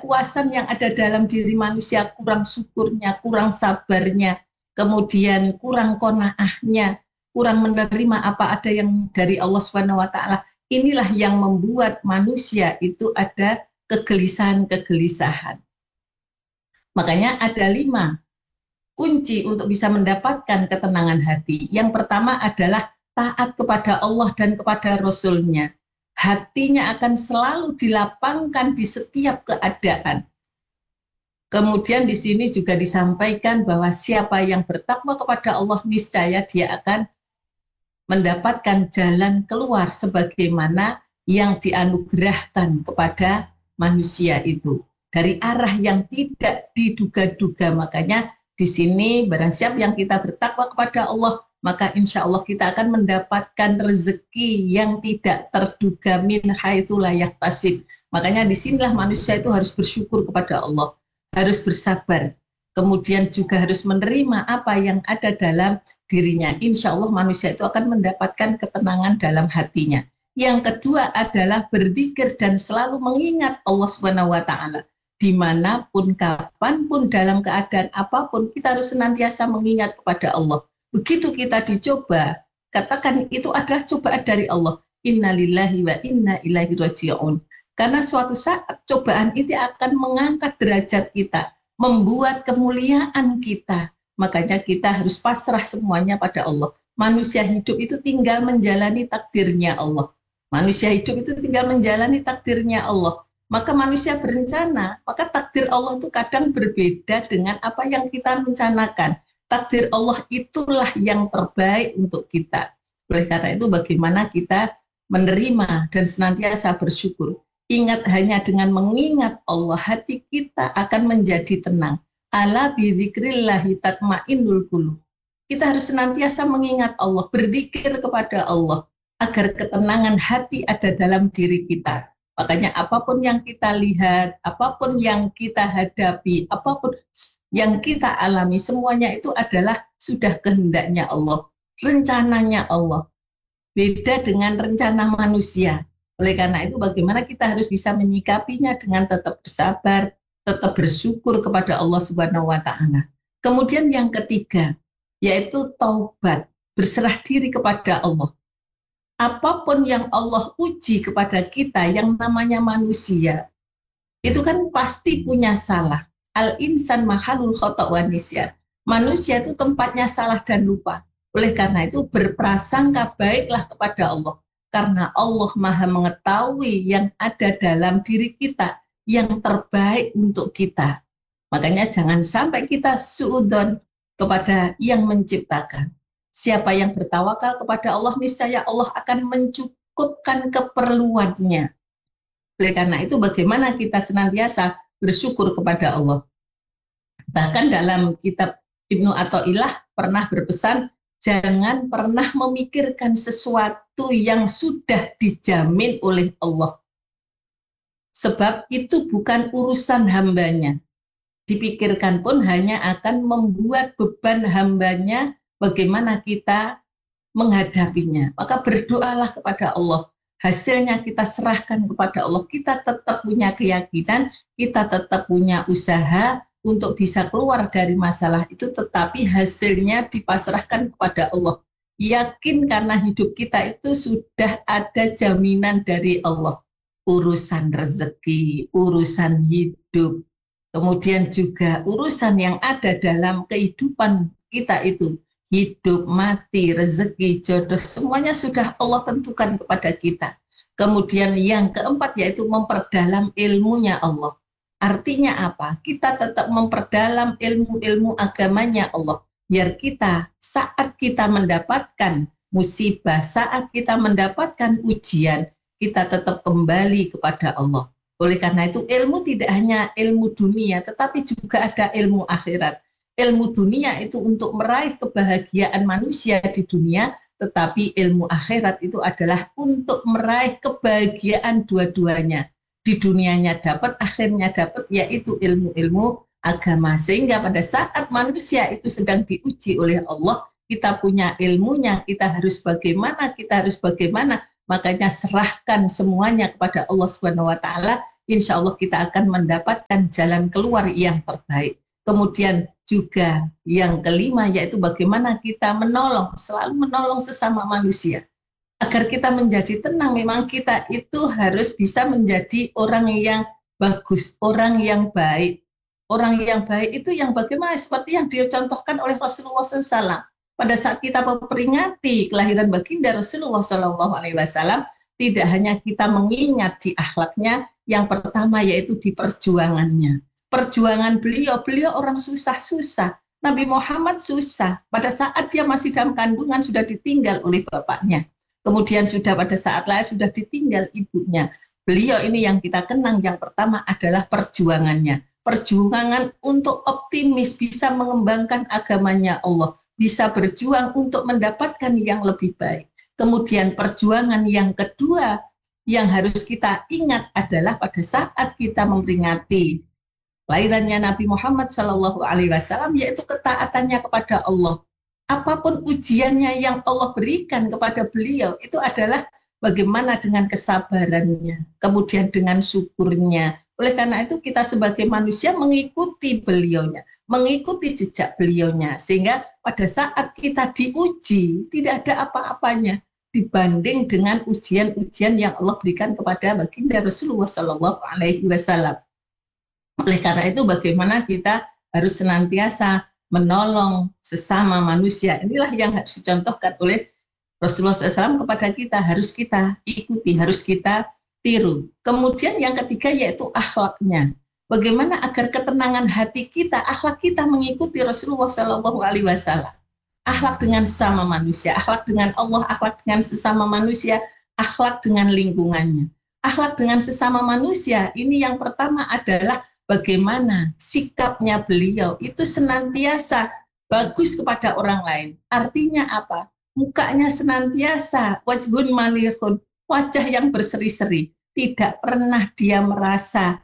ketidakpuasan yang ada dalam diri manusia, kurang syukurnya, kurang sabarnya, kemudian kurang qanaahnya, kurang menerima apa ada yang dari Allah Subhanahu wa taala. Inilah yang membuat manusia itu ada kegelisahan-kegelisahan. Makanya ada 5 kunci untuk bisa mendapatkan ketenangan hati. Yang pertama adalah taat kepada Allah dan kepada Rasul-Nya. Hatinya akan selalu dilapangkan di setiap keadaan. Kemudian di sini juga disampaikan bahwa siapa yang bertakwa kepada Allah, niscaya dia akan mendapatkan jalan keluar sebagaimana yang dianugerahkan kepada manusia itu. Dari arah yang tidak diduga-duga. Makanya di sini barang siapa yang kita bertakwa kepada Allah, maka insya Allah kita akan mendapatkan rezeki yang tidak terduga min haitsu la yahtasib. Makanya disinilah manusia itu harus bersyukur kepada Allah, harus bersabar, kemudian juga harus menerima apa yang ada dalam dirinya. Insya Allah manusia itu akan mendapatkan ketenangan dalam hatinya. Yang kedua adalah berzikir dan selalu mengingat Allah Subhanahu wa taala. Dimanapun, kapanpun, dalam keadaan apapun, kita harus senantiasa mengingat kepada Allah. Begitu kita dicoba, katakan itu adalah cobaan dari Allah. Innalillahi wa inna ilaihi raji'un. Karena suatu saat cobaan itu akan mengangkat derajat kita, membuat kemuliaan kita. Makanya kita harus pasrah semuanya pada Allah. Manusia hidup itu tinggal menjalani takdirnya Allah. Manusia hidup itu tinggal menjalani takdirnya Allah. Maka manusia berencana, maka takdir Allah itu kadang berbeda dengan apa yang kita rencanakan. Takdir Allah itulah yang terbaik untuk kita. Oleh karena itu bagaimana kita menerima dan senantiasa bersyukur. Ingat, hanya dengan mengingat Allah, hati kita akan menjadi tenang. Ala bidzikrillahi tatmainnul qulub. Kita harus senantiasa mengingat Allah, berzikir kepada Allah, agar ketenangan hati ada dalam diri kita. Makanya apapun yang kita lihat, apapun yang kita hadapi, apapun yang kita alami, semuanya itu adalah sudah kehendaknya Allah, rencananya Allah. Beda dengan rencana manusia. Oleh karena itu bagaimana kita harus bisa menyikapinya dengan tetap bersabar, tetap bersyukur kepada Allah Subhanahu wa taala. Kemudian yang ketiga, yaitu taubat, berserah diri kepada Allah. Apapun yang Allah uji kepada kita yang namanya manusia, itu kan pasti punya salah. Al-insan mahalul khata' wa nisyan. Manusia itu tempatnya salah dan lupa. Oleh karena itu berprasangka baiklah kepada Allah. Karena Allah Maha mengetahui yang ada dalam diri kita, yang terbaik untuk kita. Makanya jangan sampai kita suudzon kepada yang menciptakan. Siapa yang bertawakal kepada Allah, niscaya Allah akan mencukupkan keperluannya. Oleh karena itu bagaimana kita senantiasa bersyukur kepada Allah. Bahkan dalam kitab Ibnu Athaillah pernah berpesan, jangan pernah memikirkan sesuatu yang sudah dijamin oleh Allah. Sebab itu bukan urusan hambanya. Dipikirkan pun hanya akan membuat beban hambanya bagaimana kita menghadapinya. Maka berdoalah kepada Allah. Hasilnya kita serahkan kepada Allah. Kita tetap punya keyakinan, kita tetap punya usaha untuk bisa keluar dari masalah itu, tetapi hasilnya dipasrahkan kepada Allah. Yakin karena hidup kita itu sudah ada jaminan dari Allah. Urusan rezeki, urusan hidup, kemudian juga urusan yang ada dalam kehidupan kita itu, hidup, mati, rezeki, jodoh, semuanya sudah Allah tentukan kepada kita. Kemudian yang keempat yaitu memperdalam ilmunya Allah. Artinya apa? Kita tetap memperdalam ilmu-ilmu agamanya Allah. Biar kita saat kita mendapatkan musibah, saat kita mendapatkan ujian, kita tetap kembali kepada Allah. Oleh karena itu ilmu tidak hanya ilmu dunia, tetapi juga ada ilmu akhirat. Ilmu dunia itu untuk meraih kebahagiaan manusia di dunia, tetapi ilmu akhirat itu adalah untuk meraih kebahagiaan dua-duanya. Di dunianya dapat, akhirnya dapat, yaitu ilmu-ilmu agama. Sehingga pada saat manusia itu sedang diuji oleh Allah, kita punya ilmunya, kita harus bagaimana, Makanya serahkan semuanya kepada Allah Subhanahu wa taala. insya Allah kita akan mendapatkan jalan keluar yang terbaik. Kemudian juga yang kelima yaitu bagaimana kita selalu menolong sesama manusia. Agar kita menjadi tenang, memang kita itu harus bisa menjadi orang yang bagus, orang yang baik. Orang yang baik itu yang bagaimana, seperti yang dicontohkan oleh Rasulullah SAW. Pada saat kita memperingati kelahiran baginda Rasulullah SAW, tidak hanya kita mengingat di akhlaknya, yang pertama yaitu di perjuangannya. Perjuangan beliau orang susah-susah. Nabi Muhammad susah. Pada saat dia masih dalam kandungan sudah ditinggal oleh bapaknya. Kemudian sudah pada saat lahir sudah ditinggal ibunya. Beliau ini yang kita kenang yang pertama adalah perjuangannya. Perjuangan untuk optimis bisa mengembangkan agamanya Allah. Bisa berjuang untuk mendapatkan yang lebih baik. Kemudian perjuangan yang kedua yang harus kita ingat adalah pada saat kita memperingati kelahirannya Nabi Muhammad SAW, yaitu ketaatannya kepada Allah. Apapun ujiannya yang Allah berikan kepada beliau, itu adalah bagaimana dengan kesabarannya, kemudian dengan syukurnya. Oleh karena itu kita sebagai manusia mengikuti beliaunya, mengikuti jejak beliaunya, sehingga pada saat kita diuji tidak ada apa-apanya dibanding dengan ujian-ujian yang Allah berikan kepada baginda Rasulullah SAW. Oleh karena itu bagaimana kita harus senantiasa menolong sesama manusia. Inilah yang harus dicontohkan oleh Rasulullah SAW kepada kita, harus kita ikuti, harus kita tiru. Kemudian yang ketiga yaitu akhlaknya. Bagaimana agar ketenangan hati kita, akhlak kita mengikuti Rasulullah SAW. Akhlak dengan sesama manusia, akhlak dengan Allah, akhlak dengan sesama manusia, akhlak dengan lingkungannya. Akhlak dengan sesama manusia, ini yang pertama adalah bagaimana sikapnya beliau itu senantiasa bagus kepada orang lain. Artinya apa? Mukanya senantiasa wajhun malihun, wajah yang berseri-seri. Tidak pernah dia merasa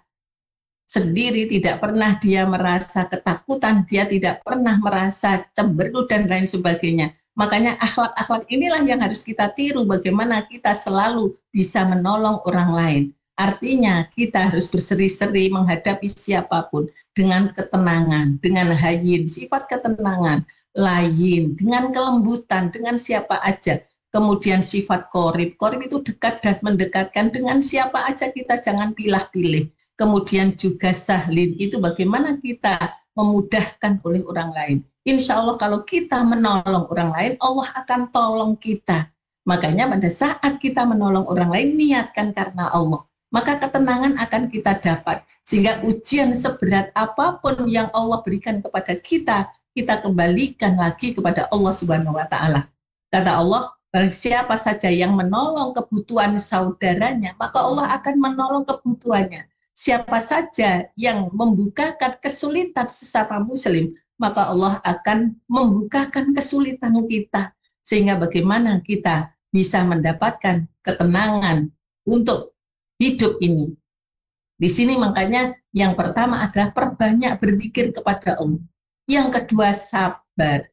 sendiri, tidak pernah dia merasa ketakutan, dia tidak pernah merasa cemberut dan lain sebagainya. Makanya akhlak-akhlak inilah yang harus kita tiru, bagaimana kita selalu bisa menolong orang lain. Artinya kita harus berseri-seri menghadapi siapapun dengan ketenangan, dengan hayyin, sifat ketenangan, layin, dengan kelembutan, dengan siapa aja. Kemudian sifat qorib itu dekat dan mendekatkan dengan siapa aja, kita jangan pilih-pilih. Kemudian juga sahlin, itu bagaimana kita memudahkan oleh orang lain. Insya Allah kalau kita menolong orang lain, Allah akan tolong kita. Makanya pada saat kita menolong orang lain, niatkan karena Allah. Maka ketenangan akan kita dapat. Sehingga ujian seberat apapun yang Allah berikan kepada kita, kita kembalikan lagi kepada Allah Subhanahu wa Ta'ala. Kata Allah, barang siapa saja yang menolong kebutuhan saudaranya, maka Allah akan menolong kebutuhannya. Siapa saja yang membukakan kesulitan sesama muslim, maka Allah akan membukakan kesulitan kita. Sehingga bagaimana kita bisa mendapatkan ketenangan untuk hidup ini. Di sini makanya yang pertama adalah perbanyak berzikir kepada Allah. Yang kedua sabar,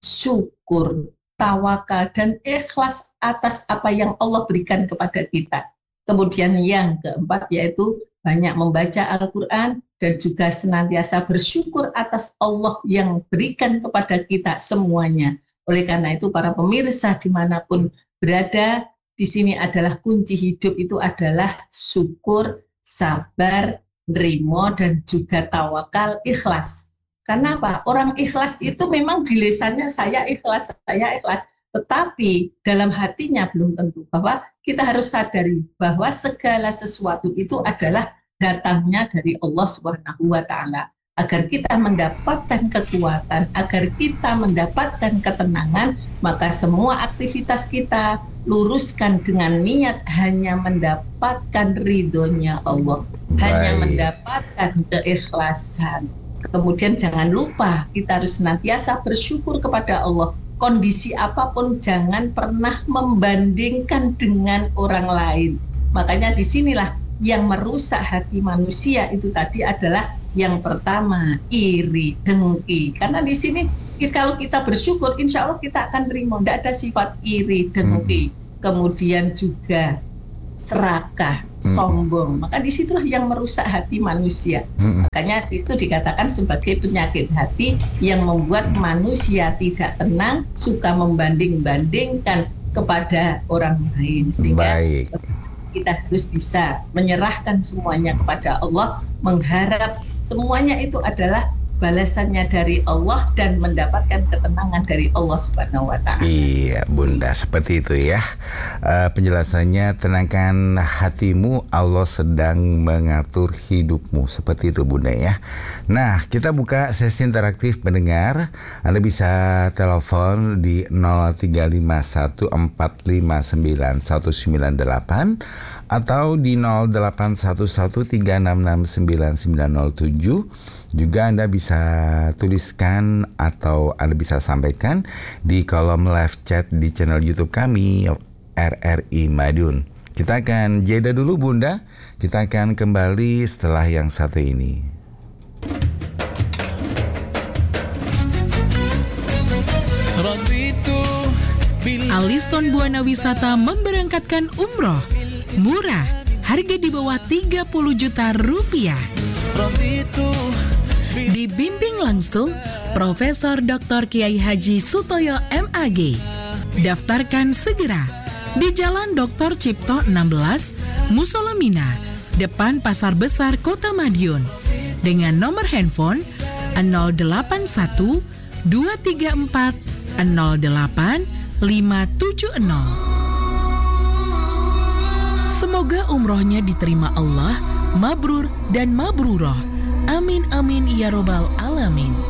syukur, tawakal, dan ikhlas atas apa yang Allah berikan kepada kita. Kemudian yang keempat yaitu banyak membaca Al-Quran dan juga senantiasa bersyukur atas Allah yang berikan kepada kita semuanya. Oleh karena itu para pemirsa dimanapun berada, di sini adalah kunci hidup itu adalah syukur, sabar, nerimo, dan juga tawakal, ikhlas. Karena apa? Orang ikhlas itu memang di lisannya saya ikhlas. Tetapi dalam hatinya belum tentu, bahwa kita harus sadari bahwa segala sesuatu itu adalah datangnya dari Allah Subhanahu wa Ta'ala. Agar kita mendapatkan kekuatan, agar kita mendapatkan ketenangan, maka semua aktivitas kita luruskan dengan niat hanya mendapatkan ridhonya Allah, hanya mendapatkan keikhlasan. Kemudian jangan lupa kita harus senantiasa bersyukur kepada Allah. Kondisi apapun jangan pernah membandingkan dengan orang lain. Makanya disinilah yang merusak hati manusia itu tadi adalah yang pertama iri, dengki. Karena di sini kalau kita bersyukur, insya Allah kita akan terima. Tidak ada sifat iri, dengki. Kemudian juga serakah, sombong. Maka disitulah yang merusak hati manusia. Makanya itu dikatakan sebagai penyakit hati yang membuat manusia tidak tenang, suka membanding-bandingkan kepada orang lain. Sehingga kita harus bisa menyerahkan semuanya kepada Allah, mengharap semuanya itu adalah balasannya dari Allah dan mendapatkan ketenangan dari Allah Subhanahu wa Ta'ala. Iya, Bunda, seperti itu ya. Penjelasannya, tenangkan hatimu, Allah sedang mengatur hidupmu. Seperti itu, Bunda ya. Nah, kita buka sesi interaktif pendengar. Anda bisa telepon di 0351459198 atau di 0811366997. Juga Anda bisa tuliskan atau Anda bisa sampaikan di kolom live chat di channel YouTube kami RRI Madiun. Kita akan jeda dulu, Bunda. Kita akan kembali setelah yang satu ini. Aliston Buana Wisata memberangkatkan umroh murah, harga di bawah 30 juta rupiah. Dibimbing langsung Profesor Dr. Kiai Haji Sutoyo MAG. Daftarkan segera di Jalan Dr. Cipto 16, Musola Mina, depan Pasar Besar Kota Madiun. Dengan nomor handphone 081 234 08 570. Semoga umrohnya diterima Allah, mabrur dan mabruroh. Amin amin ya robbal alamin.